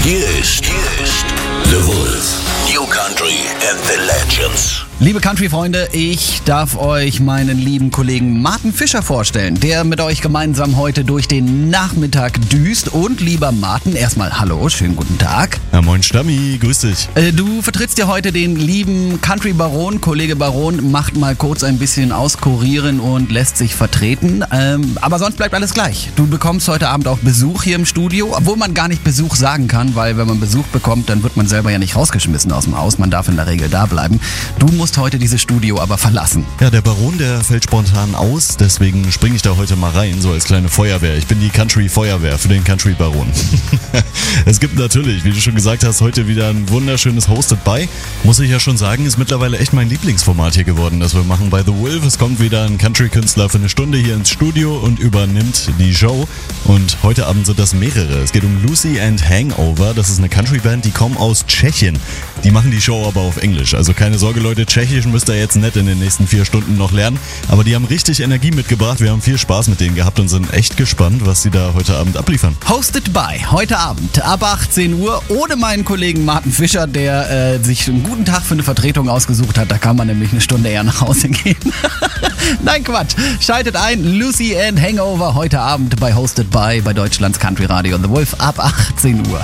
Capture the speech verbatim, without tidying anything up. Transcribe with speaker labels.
Speaker 1: Hier ist, hier ist The Wolf. New Country and the Legends.
Speaker 2: Liebe Country-Freunde, ich darf euch meinen lieben Kollegen Martin Fischer vorstellen, der mit euch gemeinsam heute durch den Nachmittag düst. Und lieber Martin, erstmal hallo, schönen guten Tag.
Speaker 3: Ja, moin Stammi, grüß dich.
Speaker 2: Äh, du vertrittst ja heute den lieben Country-Baron. Kollege Baron macht mal kurz ein bisschen auskurieren und lässt sich vertreten. Ähm, aber sonst bleibt alles gleich. Du bekommst heute Abend auch Besuch hier im Studio, obwohl man gar nicht Besuch sagen kann, weil wenn man Besuch bekommt, dann wird man selber ja nicht rausgeschmissen aus dem Haus. Man darf in der Regel da bleiben. Du musst heute dieses Studio aber verlassen.
Speaker 3: Ja, der Baron, der fällt spontan aus, deswegen springe ich da heute mal rein, so als kleine Feuerwehr. Ich bin die Country-Feuerwehr für den Country-Baron. Es gibt natürlich, wie du schon gesagt hast, heute wieder ein wunderschönes Hosted by. Muss ich ja schon sagen, ist mittlerweile echt mein Lieblingsformat hier geworden, das wir machen bei The Wolf. Es kommt wieder ein Country-Künstler für eine Stunde hier ins Studio und übernimmt die Show. Und heute Abend sind das mehrere. Es geht um Lucy and Hangover. Das ist eine Country-Band, die kommen aus Tschechien. Die machen die Show aber auf Englisch. Also keine Sorge, Leute, Tschechisch müsst ihr jetzt nicht in den nächsten vier Stunden noch lernen. Aber die haben richtig Energie mitgebracht. Wir haben viel Spaß mit denen gehabt und sind echt gespannt, was sie da heute Abend abliefern.
Speaker 2: Hosted by, heute Abend ab achtzehn Uhr, ohne meinen Kollegen Martin Fischer, der äh, sich einen guten Tag für eine Vertretung ausgesucht hat. Da kann man nämlich eine Stunde eher nach Hause gehen. Nein, Quatsch. Schaltet ein, Lucy and Hangover heute Abend bei Hosted by, bei Deutschlands Country Radio The Wolf ab achtzehn Uhr.